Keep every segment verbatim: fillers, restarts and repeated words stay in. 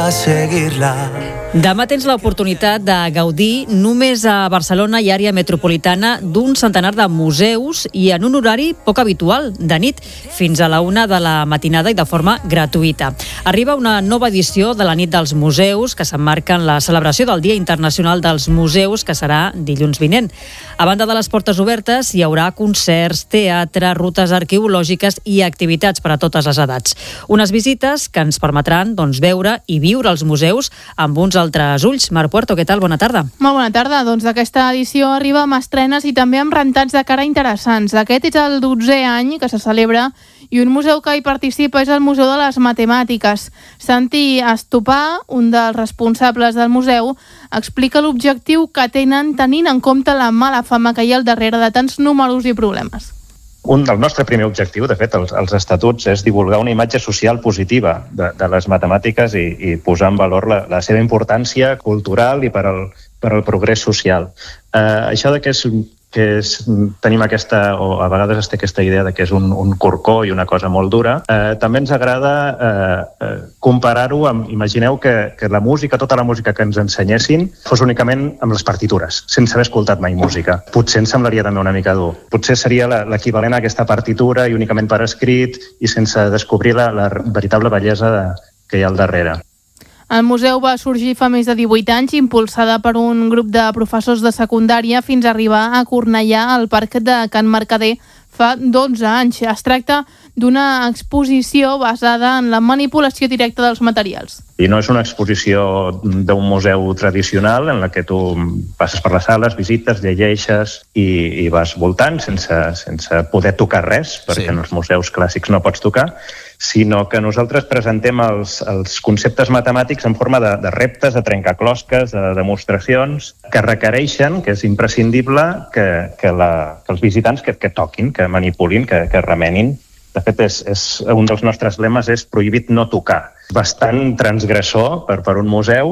a seguirla. Demà tens l'oportunitat de gaudir només a Barcelona i àrea metropolitana d'un centenar de museus i en un horari poc habitual, de nit, fins a la una de la matinada i de forma gratuïta. Arriba una nova edició de la Nit dels Museus que s'emmarca en la celebració del Dia Internacional dels Museus, que serà dilluns vinent. A banda de les portes obertes, hi haurà concerts, teatre, rutes arqueològiques i activitats per a totes les edats. Unes visites que ens permetran doncs, veure i viure els museus amb uns altres ulls. Mar Puerto, què tal? Bona tarda. Molt bona tarda. Doncs aquesta edició arriba amb estrenes i també amb rentats de cara interessants. Aquest és el dotzè any que se celebra i un museu que hi participa és el Museu de les Matemàtiques. Santi Estopà, un dels responsables del museu, explica l'objectiu que tenen tenint en compte la mala fama que hi ha al darrere de tants números i problemes. Un del nostre primer objectiu, de fet, els, els estatuts, és divulgar una imatge social positiva de, de les matemàtiques i, i posar en valor la, la seva importància cultural i per al, per al progrés social. Eh, això de que és... que és, tenim aquesta, o a vegades es té aquesta idea de que és un, un corcó i una cosa molt dura, eh, també ens agrada eh, eh, comparar-ho amb, imagineu que, que la música, tota la música que ens ensenyessin fos únicament amb les partitures, sense haver escoltat mai música. Potser ens semblaria també una mica dur. Potser seria l'equivalent a aquesta partitura i únicament per escrit i sense descobrir la, la veritable bellesa de, que hi ha al darrere. El museu va sorgir fa més de divuit anys, impulsada per un grup de professors de secundària fins a arribar a Cornellà, al Parc de Can Mercader, fa dotze anys. Es tracta d'una exposició basada en la manipulació directa dels materials. I no és una exposició d'un museu tradicional en la que tu passes per les sales, visites, llegeixes i, i vas voltant sense, sense poder tocar res, perquè sí. En els museus clàssics no pots tocar, sinó que nosaltres presentem els, els conceptes matemàtics en forma de, de reptes, de trencaclosques, de demostracions, que requereixen, que és imprescindible, que, que, la, que els visitants que, que toquin, que manipulin, que, que remenin. De fet, és, és, un dels nostres lemes és prohibit no tocar. Bastant transgressor per, per un museu,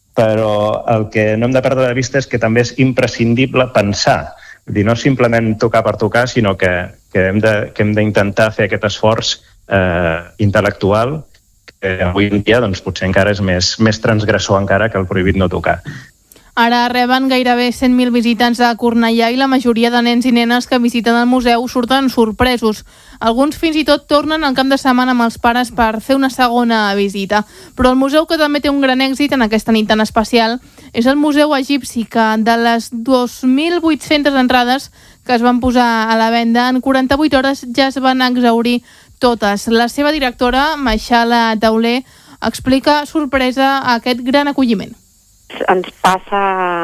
però el que no hem de perdre de vista és que també és imprescindible pensar. Vull dir, no simplement tocar per tocar, sinó que, que hem de, que hem d'intentar fer aquest esforç eh, intel·lectual, que avui en dia doncs, potser encara és més, més transgressor encara que el prohibit no tocar. Ara reben gairebé cent mil visitants a Cornellà i la majoria de nens i nenes que visiten el museu surten sorpresos. Alguns fins i tot tornen al cap de setmana amb els pares per fer una segona visita. Però el museu que també té un gran èxit en aquesta nit tan especial és el Museu Egipci, que de les dos mil vuit-centes entrades que es van posar a la venda, en quaranta-vuit hores ja es van exhaurir totes. La seva directora, Maixala Tauler, explica sorpresa a aquest gran acolliment. Ens passa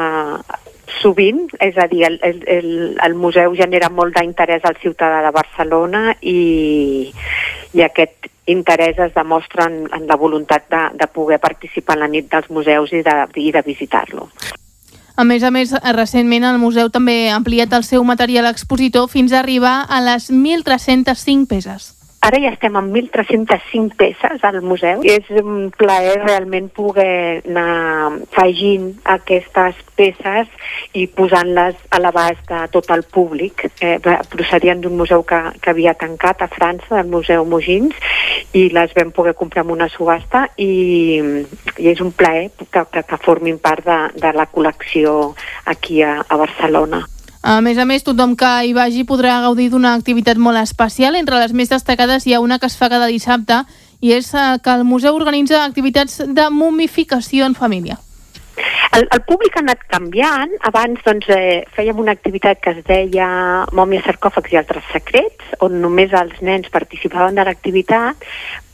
sovint, és a dir, el, el, el museu genera molt d'interès al ciutadà de Barcelona i, i aquest interès es demostra en, en la voluntat de, de poder participar en la nit dels museus i de, i de visitar-lo. A més a més, recentment el museu també ha ampliat el seu material expositor fins a arribar a les mil tres-centes cinc peces. Ara ja estem amb mil tres-centes cinc peces al museu. És un plaer realment poder anar afegint aquestes peces i posant-les a l'abast de tot el públic. Eh, procedien d'un museu que, que havia tancat a França, el Museu Mogins, i les vam poder comprar en una subhasta i, i és un plaer que, que, que formin part de, de la col·lecció aquí a, a Barcelona. A més a més, tothom que hi vagi podrà gaudir d'una activitat molt especial. Entre les més destacades hi ha una que es fa cada dissabte i és que el museu organitza activitats de momificació en família. El, el públic ha anat canviant. Abans doncs, eh, fèiem una activitat que es deia Mòmies, sarcòfags i altres secrets, on només els nens participaven de l'activitat,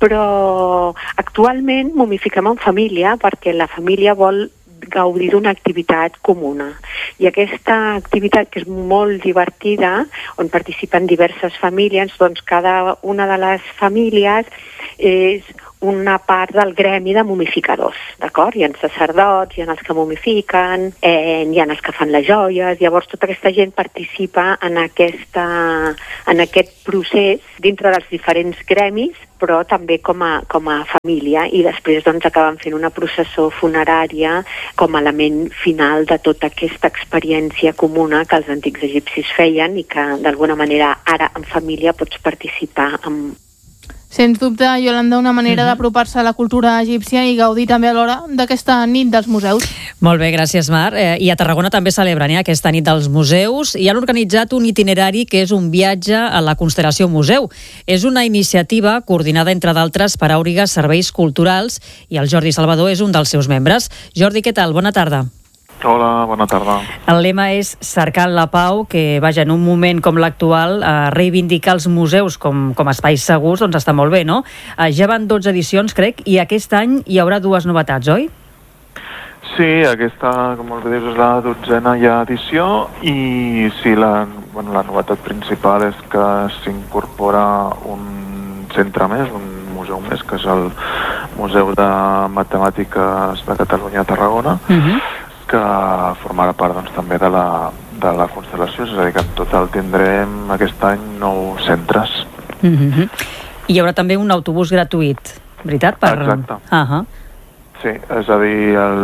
però actualment momifiquem en família perquè la família vol gaudir d'una activitat comuna. I aquesta activitat, que és molt divertida, on participen diverses famílies, doncs cada una de les famílies és una part del gremi de momificadors, d'acord? Hi ha sacerdots, hi ha els que momifiquen, eh, hi ha els que fan les joies, llavors tota aquesta gent participa en, aquesta, en aquest procés dintre dels diferents gremis, però també com a, com a família, i després doncs acaben fent una processó funerària com a element final de tota aquesta experiència comuna que els antics egipcis feien i que d'alguna manera ara en família pots participar amb. Sens dubte, Iolanda, una manera uh-huh. d'apropar-se a la cultura egípcia i gaudir també alhora d'aquesta nit dels museus. Molt bé, gràcies, Mar. Eh, I a Tarragona també celebren eh, aquesta nit dels museus i han organitzat un itinerari que és un viatge a la Constel·lació Museu. És una iniciativa coordinada, entre d'altres, per Àurigues Serveis Culturals i el Jordi Salvador és un dels seus membres. Jordi, què tal? Bona tarda. Hola, bona tarda. El lema és Cercant la Pau, que, vaja, en un moment com l'actual, eh, reivindicar els museus com, com a espais segurs, doncs està molt bé, no? Eh, ja van dotze edicions, crec, i aquest any hi haurà dues novetats, oi? Sí, aquesta, com us dius, és la dotzena ja edició i sí, la, bueno, la novetat principal és que s'incorpora un centre més, un museu més, que és el Museu de Matemàtiques de Catalunya a Tarragona, uh-huh. que formarà part doncs, també de la, de la constel·lació, és a dir, que en total tindrem aquest any nou centres. Mm-hmm. Hi haurà també un autobús gratuït, veritat? Per... Exacte. Uh-huh. Sí, és a dir, el,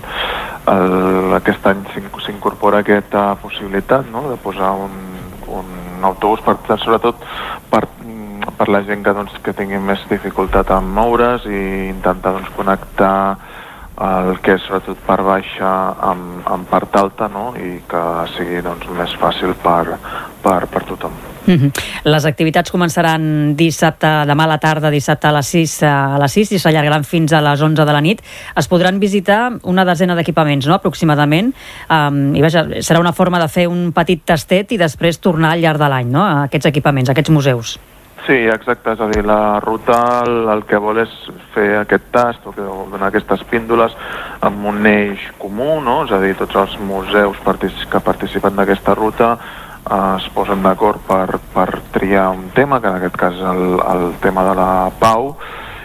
el, aquest any s'incorpora aquesta possibilitat, no?, de posar un, un autobús, per, sobretot per, per la gent que, doncs, que tingui més dificultat en moure's i intentar doncs, connectar el que és sobretot part baixa amb, amb part alta, no?, i que sigui doncs, més fàcil per, per, per tothom. Mm-hmm. Les activitats començaran dissabte, demà a la tarda, dissabte a les sis, a les sis i s'allargaran fins a les onze de la nit. Es podran visitar una desena d'equipaments, no?, aproximadament, um, i vaja, serà una forma de fer un petit tastet i després tornar al llarg de l'any, no?, a aquests equipaments, a aquests museus. Sí, exacte, és a dir, la ruta el, el que vol és fer aquest tast o donar aquestes píndoles amb un eix comú, no? És a dir, tots els museus partic- que participen d'aquesta ruta eh, es posen d'acord per, per triar un tema, que en aquest cas és el, el tema de la pau,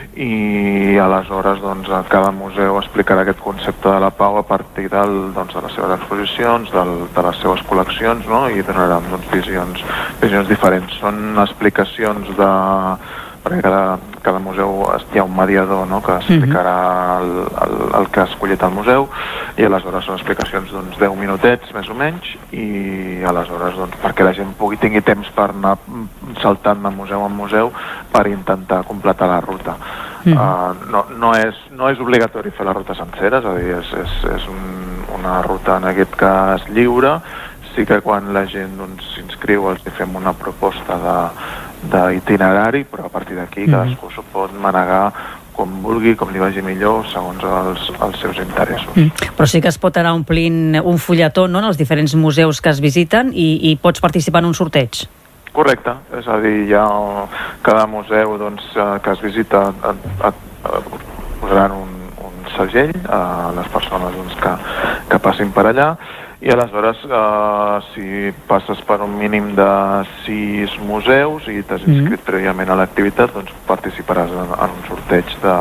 i aleshores doncs, cada museu explicarà aquest concepte de la pau a partir del, doncs, de les seves exposicions, del, de les seves col·leccions, no?, i donaran doncs, visions, visions diferents. Són explicacions de... perquè cada, cada museu hi ha un mediador, no?, que explicarà el, el, el que ha escollit el museu, i aleshores són explicacions d'uns deu minutets més o menys, i aleshores doncs, perquè la gent pugui tingui temps per anar saltant de museu en museu per intentar completar la ruta. Mm. Uh, no, no, és, no és obligatori fer la ruta sencera, és a dir, és, és, és un, una ruta en aquest cas lliure. Sí que quan la gent doncs, s'inscriu els fem una proposta de, d'itinerari, però a partir d'aquí mm. cadascú s'ho pot manegar com vulgui, com li vagi millor, segons els, els seus interessos. Mm. Però sí que es pot anar omplint un fulletó, no?, en els diferents museus que es visiten i, i pots participar en un sorteig. Correcte, és a dir, ja cada museu doncs, que es visita et, et, et posaran un, un segell a les persones doncs, que, que passin per allà, i aleshores eh, si passes per un mínim de sis museus i t'has inscrit mm. prèviament a l'activitat, doncs participaràs en, en un sorteig de,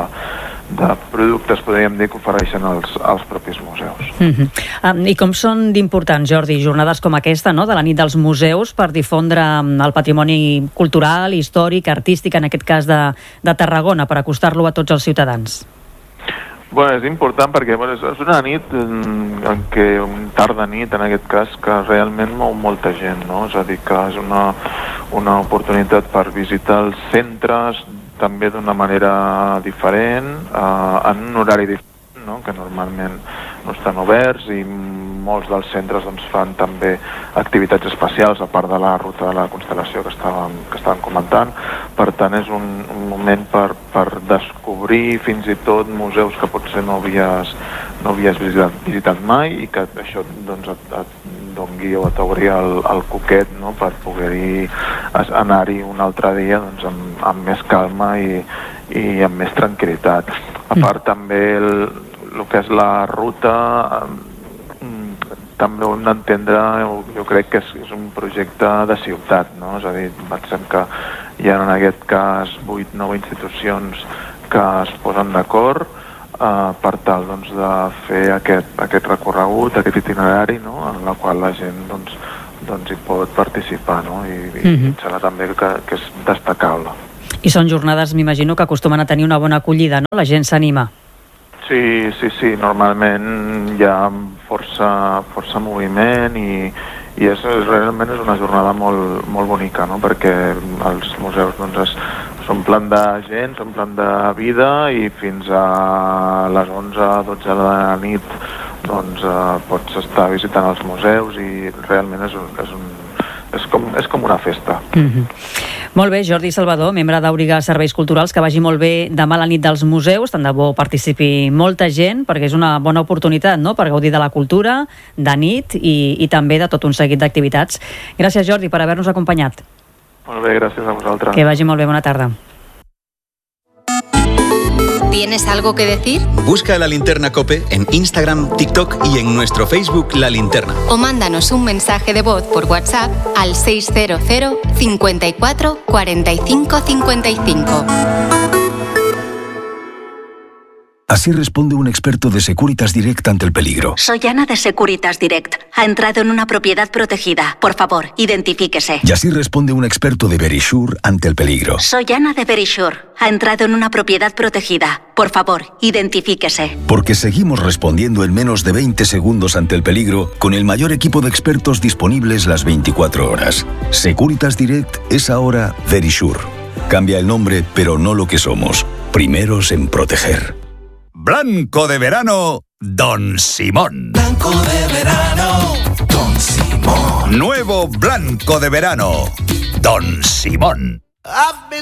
de productes, podríem dir, que ofereixen els, els propis museus. Mm-hmm. Um, I com són d'importants, Jordi, jornades com aquesta, no?, de la nit dels museus per difondre el patrimoni cultural, històric, artístic, en aquest cas de, de Tarragona, per acostar-lo a tots els ciutadans? Bueno, és important perquè bueno, és una nit en, en què, un tarda nit en aquest cas, que realment mou molta gent, no? És a dir, que és una, una oportunitat per visitar els centres també d'una manera diferent, eh, en un horari diferent, no?, que normalment no estan oberts, i molts dels centres doncs, fan també activitats especials a part de la ruta de la constel·lació que estàvem, que estàvem comentant. Per tant, és un, un moment per, per descobrir fins i tot museus que potser no havies, no havies visitat, visitat mai, i que això doncs, et, et doni o t'obri el, el coquet, no?, per poder-hi anar-hi un altre dia doncs, amb, amb més calma i, i amb més tranquil·litat. A part també el, el que és la ruta també ho hem d'entendre, jo crec que és, és un projecte de ciutat, no? És a dir, pensem que hi ha en aquest cas vuit o nou institucions que es posen d'acord eh, per tal doncs, de fer aquest, aquest recorregut, aquest itinerari, no?, en la qual la gent doncs, doncs hi pot participar, no?, i, i mm-hmm. serà també que, que és destacable. I són jornades, m'imagino, que acostumen a tenir una bona acollida, no? La gent s'anima. Sí, sí, sí, normalment hi ha força, força moviment i, i és, realment és una jornada molt, molt bonica, no?, perquè els museus doncs, es, s'omplen de gent, s'omplen de vida i fins a les onze dotze de la nit doncs eh, pots estar visitant els museus i realment és un, és un És com, és com una festa. Mm-hmm. Molt bé, Jordi Salvador, membre d'Àuriga Serveis Culturals, que vagi molt bé demà a la nit dels museus, tant de bo participi molta gent, perquè és una bona oportunitat, no?, per gaudir de la cultura, de nit i, i també de tot un seguit d'activitats. Gràcies, Jordi, per haver-nos acompanyat. Molt bé, gràcies a vosaltres. Que vagi molt bé, bona tarda. ¿Tienes algo que decir? Busca La Linterna COPE en Instagram, TikTok y en nuestro Facebook La Linterna. O mándanos un mensaje de voz por WhatsApp al seis cero cero, cincuenta y cuatro, cuarenta y cinco, cincuenta y cinco. Así responde un experto de Securitas Direct ante el peligro. Soy Ana de Securitas Direct. Ha entrado en una propiedad protegida. Por favor, identifíquese. Y así responde un experto de Verisure ante el peligro. Soy Ana de Verisure. Ha entrado en una propiedad protegida. Por favor, identifíquese. Porque seguimos respondiendo en menos de veinte segundos ante el peligro con el mayor equipo de expertos disponibles las veinticuatro horas. Securitas Direct es ahora Verisure. Cambia el nombre, pero no lo que somos. Primeros en proteger. Blanco de verano, Don Simón. Blanco de verano, Don Simón. Nuevo Blanco de verano, Don Simón.